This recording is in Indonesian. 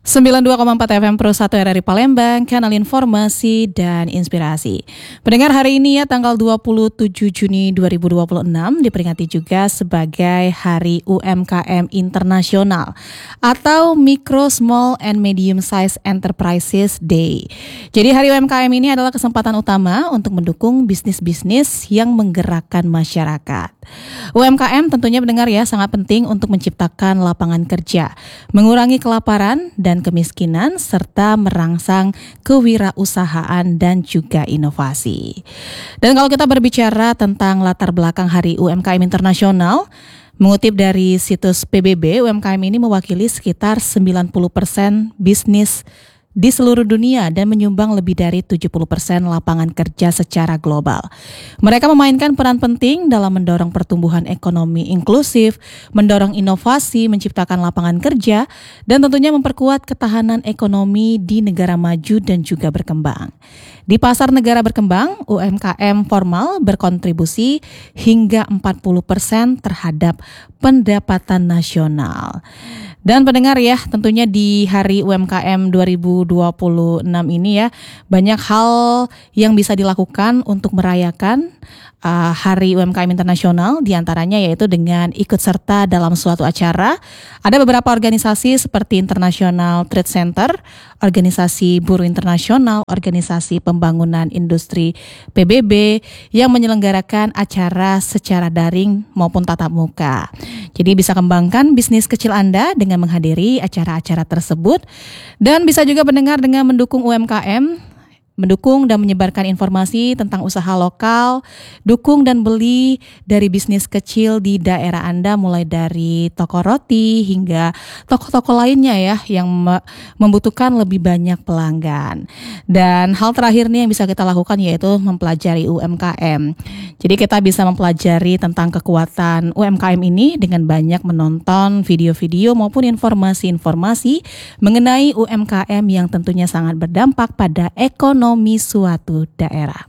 92,4 FM Pro 1 RRI Palembang, kanal informasi dan inspirasi. Pendengar, hari ini ya tanggal 27 Juni 2026 diperingati juga sebagai Hari UMKM Internasional atau Micro, Small and Medium Size Enterprises Day. Jadi Hari UMKM ini adalah kesempatan utama untuk mendukung bisnis-bisnis yang menggerakkan masyarakat. UMKM tentunya pendengar ya sangat penting untuk menciptakan lapangan kerja, mengurangi kelaparan dan kemiskinan, serta merangsang kewirausahaan dan juga inovasi. Dan kalau kita berbicara tentang latar belakang Hari UMKM Internasional, mengutip dari situs PBB, UMKM ini mewakili sekitar 90% bisnis di seluruh dunia dan menyumbang lebih dari 70% lapangan kerja secara global. Mereka memainkan peran penting dalam mendorong pertumbuhan ekonomi inklusif, mendorong inovasi, menciptakan lapangan kerja, dan tentunya memperkuat ketahanan ekonomi di negara maju dan juga berkembang. Di pasar negara berkembang, UMKM formal berkontribusi hingga 40% terhadap pendapatan nasional. Dan pendengar ya, tentunya di Hari UMKM 2026 ini ya, banyak hal yang bisa dilakukan untuk merayakan Hari UMKM Internasional, diantaranya yaitu dengan ikut serta dalam suatu acara. Ada beberapa organisasi seperti International Trade Center, Organisasi Buruh Internasional, Organisasi Pembangunan Industri PBB yang menyelenggarakan acara secara daring maupun tatap muka. Jadi bisa kembangkan bisnis kecil Anda dengan menghadiri acara-acara tersebut, dan bisa juga mendengar dengan mendukung UMKM, mendukung dan menyebarkan informasi tentang usaha lokal, dukung dan beli dari bisnis kecil di daerah Anda, mulai dari toko roti hingga toko-toko lainnya ya yang membutuhkan lebih banyak pelanggan. Dan hal terakhir nih yang bisa kita lakukan yaitu mempelajari UMKM. Jadi kita bisa mempelajari tentang kekuatan UMKM ini dengan banyak menonton video-video maupun informasi-informasi mengenai UMKM yang tentunya sangat berdampak pada ekonomi suatu daerah.